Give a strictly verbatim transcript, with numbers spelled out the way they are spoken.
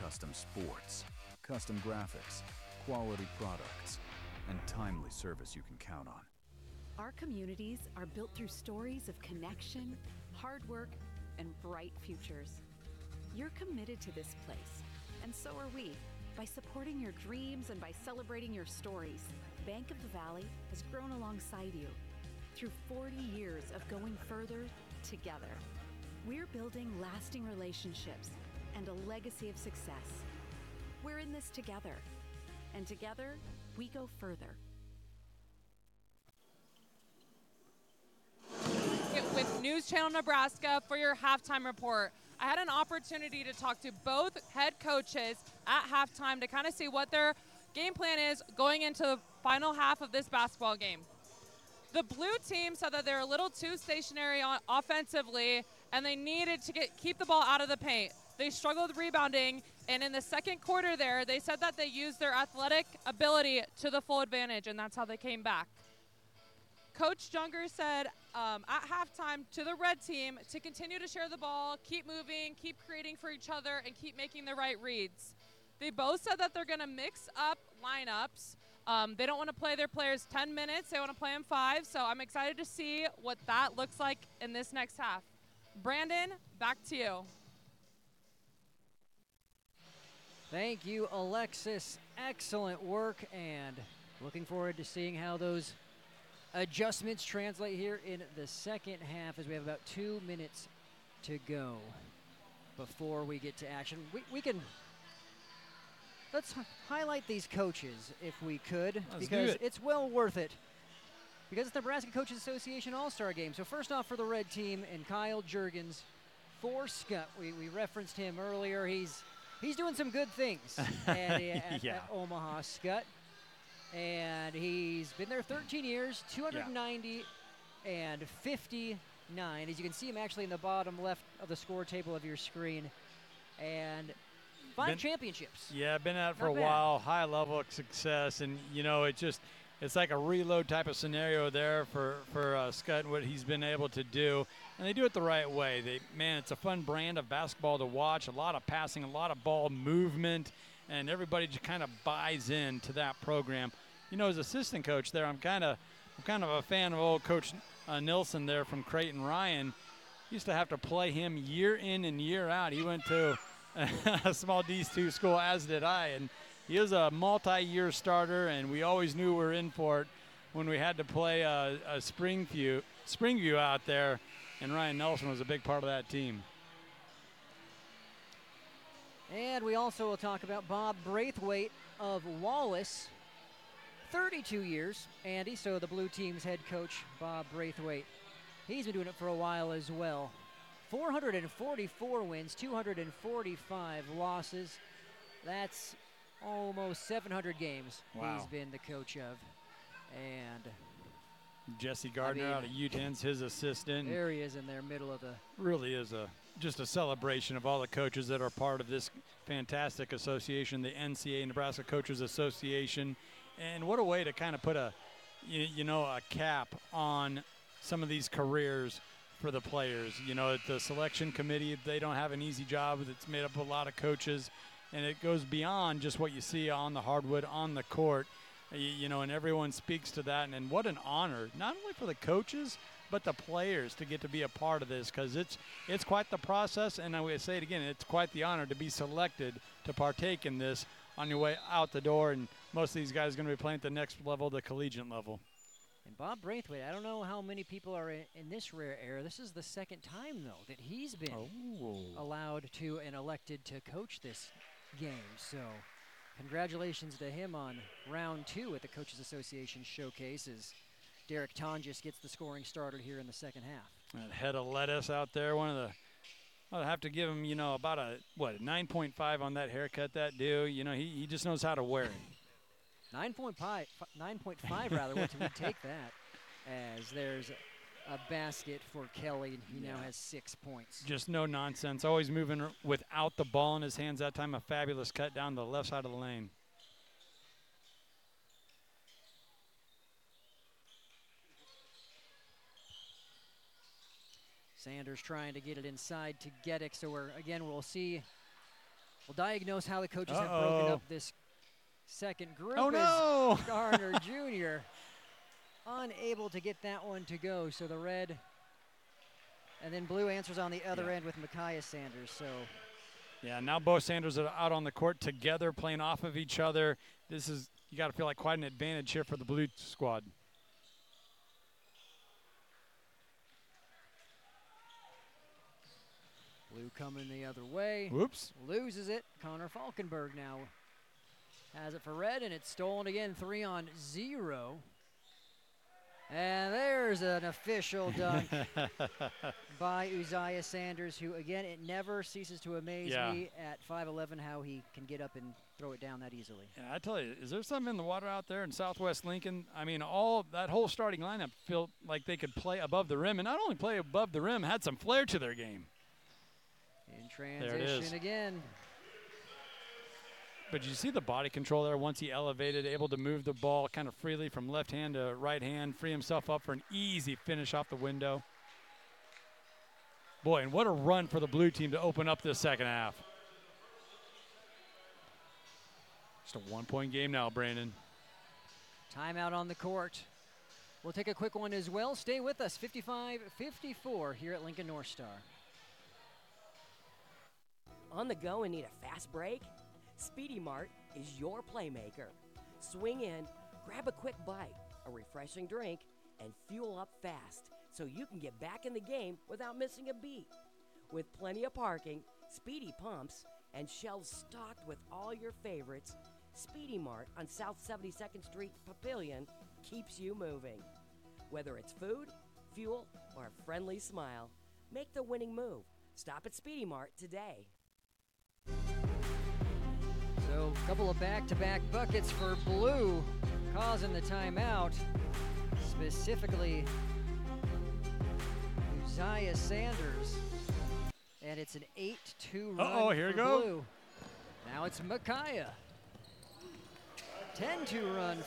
custom sports, custom graphics, quality products, and timely service you can count on. Our communities are built through stories of connection, hard work, and bright futures. You're committed to this place, and so are we. By supporting your dreams and by celebrating your stories, Bank of the Valley has grown alongside you through forty years of going further together. We're building lasting relationships and a legacy of success. We're in this together, and together we go further. With News Channel Nebraska for your halftime report. I had an opportunity to talk to both head coaches at halftime to kind of see what their game plan is going into the final half of this basketball game. The blue team said that they're a little too stationary on offensively and they needed to get keep the ball out of the paint. They struggled rebounding, and in the second quarter there, they said that they used their athletic ability to the full advantage, and that's how they came back. Coach Junger said um, at halftime to the red team to continue to share the ball, keep moving, keep creating for each other, and keep making the right reads. They both said that they're going to mix up lineups. Um, they don't want to play their players ten minutes. They want to play them five. So I'm excited to see what that looks like in this next half. Brandon, back to you. Thank you, Alexis. Excellent work, and looking forward to seeing how those adjustments translate here in the second half as we have about two minutes to go before we get to action. We, we can, let's highlight these coaches if we could, Let's because it. it's well worth it. Because it's the Nebraska Coaches Association All-Star Game. So first off for the red team, and Kyle Juergens for Skutt. We, we referenced him earlier. He's he's doing some good things at, at, yeah. at Omaha Skutt. And he's been there thirteen years, two hundred ninety yeah. and fifty-nine. As you can see him actually in the bottom left of the score table of your screen. And five been, championships. Yeah, been at it for Not a bad. while, high level of success. And, you know, it just, it's like a reload type of scenario there for, for uh, Skutt and what he's been able to do. And they do it the right way. They, man, it's a fun brand of basketball to watch, a lot of passing, a lot of ball movement. And everybody just kind of buys into that program. You know, as assistant coach there, I'm kind of, I'm kind of a fan of old Coach uh, Nilsson there from Creighton Ryan. Used to have to play him year in and year out. He went to a small D two school, as did I, and he was a multi-year starter. And we always knew we were in for it when we had to play a, a Springview, Springview out there, and Ryan Nelson was a big part of that team. And we also will talk about Bob Braithwaite of Wallace. thirty-two years, Andy, so the blue team's head coach, Bob Braithwaite. He's been doing it for a while as well. four hundred forty-four wins, two hundred forty-five losses. That's almost seven hundred games Wow. he's been the coach of. And Jesse Gardner I mean, out of U ten's his assistant. there he is in their middle of the Really is a just a celebration of all the coaches that are part of this fantastic association, the N C A A Nebraska Coaches Association. And what a way to kind of put a, you, you know, a cap on some of these careers for the players. You know, the selection committee, they don't have an easy job. It's made up of a lot of coaches, and it goes beyond just what you see on the hardwood, on the court. You, you know, and everyone speaks to that. And, and what an honor, not only for the coaches, but the players to get to be a part of this, because it's it's quite the process. And I will say it again, it's quite the honor to be selected to partake in this on your way out the door. And most of these guys are going to be playing at the next level, the collegiate level. And Bob Braithwaite, I don't know how many people are in, in this rare era. This is the second time, though, that he's been Oh. allowed to and elected to coach this game. So congratulations to him on round two at the Coaches Association Showcase as Derek Tonjes gets the scoring started here in the second half. That head of lettuce out there, one of the, I'll have to give him, you know, about a, what, nine point five on that haircut, that dude. You know, he, he just knows how to wear it. nine point five, nine point five rather, what did we take that? As there's a, a basket for Kelly, and he now Yeah. has six points. Just no nonsense. Always moving r- without the ball in his hands. That time a fabulous cut down the left side of the lane. Sanders trying to get it inside to Geddick, so we're, again, we'll see We'll diagnose how the coaches have broken Uh-oh. up this second group. Oh, as no! Garner Junior unable to get that one to go. So the red and then blue answers on the other Yeah. end with Micaiah Sanders. So Yeah, now both Sanders are out on the court together, playing off of each other. This is, you got to feel like quite an advantage here for the blue squad. blue coming the other way. Whoops. Loses it. Connor Falkenberg now has it for red, and it's stolen again, three on zero. And there's an official dunk by Uzziah Sanders, who, again, it never ceases to amaze Yeah. me at five eleven how he can get up and throw it down that easily. Yeah, I tell you, is there something in the water out there in Southwest Lincoln? I mean, all that whole starting lineup felt like they could play above the rim, and not only play above the rim, had some flair to their game. In There it is. transition again. But you see the body control there once he elevated, able to move the ball kind of freely from left hand to right hand, free himself up for an easy finish off the window. Boy, and what a run for the blue team to open up this second half. Just a one-point game now, Brandon. Timeout on the court. We'll take a quick one as well. Stay with us, fifty-five fifty-four here at Lincoln North Star. On the go and need a fast break? Speedy Mart is your playmaker. Swing in, grab a quick bite, a refreshing drink, and fuel up fast so you can get back in the game without missing a beat. With plenty of parking, speedy pumps, and shelves stocked with all your favorites, Speedy Mart on South seventy-second Street Papillion keeps you moving. Whether it's food, fuel, or a friendly smile, make the winning move. Stop at Speedy Mart today. So a couple of back-to-back buckets for blue, causing the timeout. Specifically, Uzziah Sanders. And it's an eight two run Uh-oh, here we for go. blue. Now it's Micaiah. ten two run